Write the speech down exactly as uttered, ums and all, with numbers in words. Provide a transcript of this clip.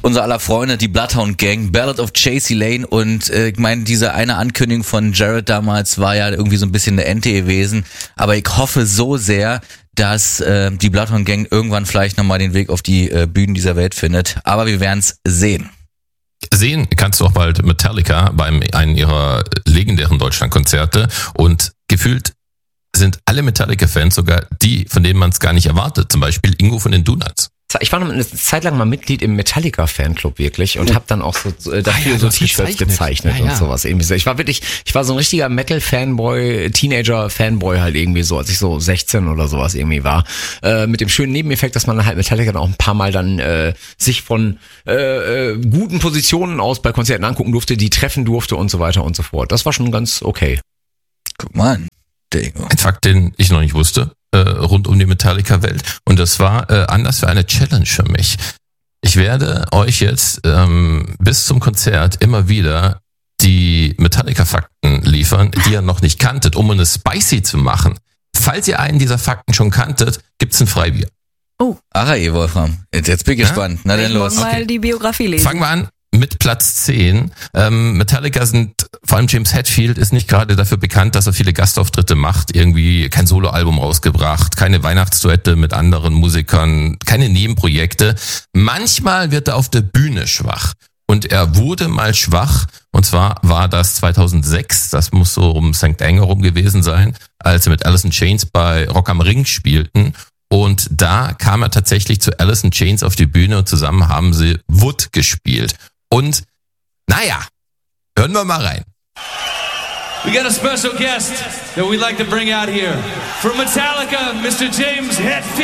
unser aller Freunde, die Bloodhound Gang, Ballad of Chasey Lane und äh, ich meine, diese eine Ankündigung von Jared damals war ja irgendwie so ein bisschen eine Ente gewesen, aber ich hoffe so sehr, dass äh, die Bloodhound Gang irgendwann vielleicht nochmal den Weg auf die äh, Bühnen dieser Welt findet, aber wir werden es sehen. Sehen kannst du auch bald Metallica beim einem ihrer legendären Deutschlandkonzerte und gefühlt sind alle Metallica-Fans, sogar die, von denen man es gar nicht erwartet, zum Beispiel Ingo von den Donuts. Ich war noch eine Zeit lang mal Mitglied im Metallica-Fanclub wirklich und habe dann auch so äh, dafür ah ja, so T-Shirts gezeichnet, gezeichnet ja, und ja. sowas. Irgendwie so. Ich war wirklich, ich war so ein richtiger Metal-Fanboy, Teenager-Fanboy halt irgendwie so, als ich so sechzehn oder sowas irgendwie war. Äh, mit dem schönen Nebeneffekt, dass man halt Metallica dann auch ein paar Mal dann äh, sich von äh, äh, guten Positionen aus bei Konzerten angucken durfte, die treffen durfte und so weiter und so fort. Das war schon ganz okay. Guck mal an, der Ingo. Ein Fakt, den ich noch nicht wusste, äh, rund um die Metallica-Welt. Und das war äh, Anlass für eine Challenge für mich. Ich werde euch jetzt ähm, bis zum Konzert immer wieder die Metallica-Fakten liefern, die ihr noch nicht kanntet, um eine spicy zu machen. Falls ihr einen dieser Fakten schon kanntet, gibt's ein Freibier. Oh. Ach ey, Wolfram, jetzt, jetzt bin ich Ja? gespannt. Na dann Ich los. muss mal die Biografie lesen. Fangen wir an mit Platz zehn. Ähm, Metallica sind, vor allem James Hetfield ist nicht gerade dafür bekannt, dass er viele Gastauftritte macht, irgendwie kein Soloalbum rausgebracht, keine Weihnachtsduette mit anderen Musikern, keine Nebenprojekte. Manchmal wird er auf der Bühne schwach. Und er wurde mal schwach, und zwar war das zweitausendsechs, das muss so um Sankt Anger rum gewesen sein, als sie mit Alice in Chains bei Rock am Ring spielten. Und da kam er tatsächlich zu Alice in Chains auf die Bühne und zusammen haben sie Wood gespielt. Und naja, hören wir mal rein. We got a special guest that we'd like to bring out here. From Metallica, Mister James Hetfield.